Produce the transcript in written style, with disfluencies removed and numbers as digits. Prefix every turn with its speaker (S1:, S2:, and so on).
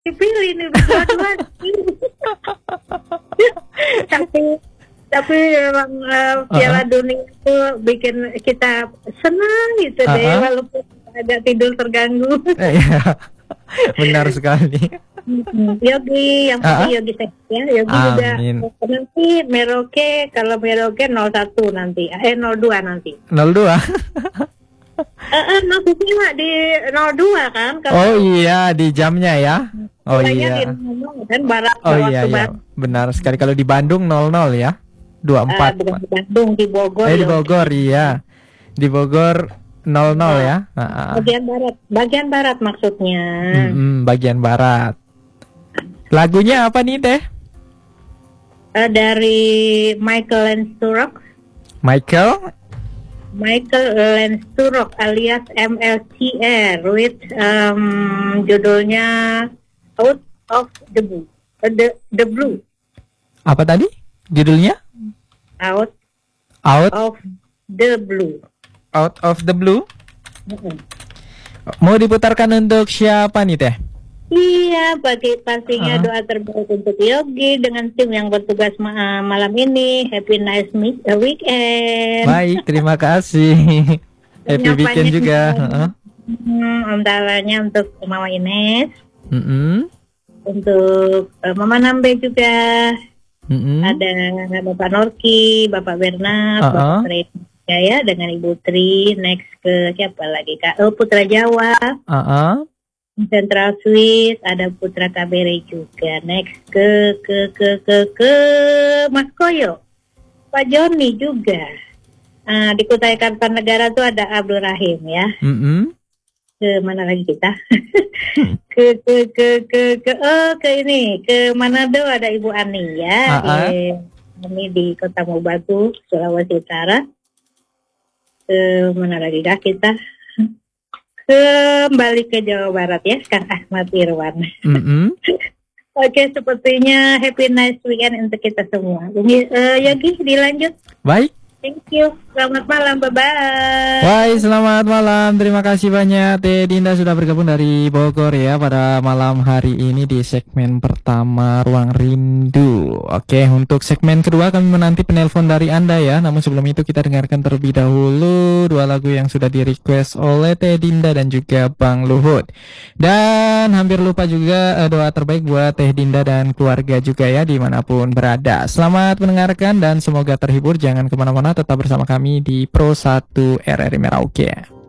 S1: dipilih nih berdua-dua. tapi tapi memang Piala Dunia itu bikin kita senang gitu deh, walaupun agak tidur terganggu.
S2: Iya, benar sekali.
S1: Yogi, yang pasti Yogi sehat ya. Yogi
S2: Amin.
S1: juga nanti Merauke, kalau Merauke 01 nanti, 02 nanti.
S2: 02.
S1: Maksudnya di 02 kan?
S2: Oh iya, di jamnya ya. Oh iya.
S1: Kan barat,
S2: oh iya, iya. Benar sekali. Kalau di Bandung 00 ya. 24.
S1: Bukan di Bandung, di Bogor.
S2: Di Bogor iya. Di Bogor 00 ya.
S1: Bagian barat maksudnya.
S2: Bagian barat. Lagunya apa nih Teh?
S1: Dari Michael Lansturok.
S2: Michael
S1: Lansturok alias MLCR with judulnya Out of the Blue. The Blue.
S2: Apa tadi? Judulnya?
S1: Out of the Blue.
S2: Out of the Blue. Mau diputarkan untuk siapa nih Teh?
S1: Iya, pastinya doa terbaik untuk Yogi dengan tim yang bertugas malam ini. Happy nice weekend.
S2: Baik, terima kasih. Happy weekend juga.
S1: Antaranya untuk Mama Ines, untuk Mama Nambe juga. Ada Bapak Norki, Bapak Bernard, Bapak Tri ya, dengan Ibu Tri. Next ke siapa lagi Kak? Putra Jawa. Central Swiss, ada Putra KBRI juga. Next ke Mas Koyo, Pak Joni juga. Di Kutai Kartanegara tuh ada Abdul Rahim ya. Ke mana lagi kita? ke ini, ke Manado ada Ibu Ani ya. Ini di Kota Mubatu, Sulawesi Utara. Ke mana lagi kah kita? Kembali ke Jawa Barat ya, Kang Ahmad Irwan. Oke, sepertinya happy nice weekend untuk kita semua. Yogi, dilanjut.
S2: Baik.
S1: Thank you. Selamat malam, bye-bye.
S2: Baik, selamat malam. Terima kasih banyak Teh Dinda sudah bergabung dari Bogor ya pada malam hari ini di segmen pertama Ruang Rindu. Oke, untuk segmen kedua kami menanti penelpon dari Anda ya. Namun sebelum itu kita dengarkan terlebih dahulu dua lagu yang sudah di-request oleh Teh Dinda dan juga Bang Luhut. Dan hampir lupa juga doa terbaik buat Teh Dinda dan keluarga juga ya dimanapun berada. Selamat mendengarkan dan semoga terhibur. Jangan kemana-mana, tetap bersama kami di Pro 1 RRI Merauke.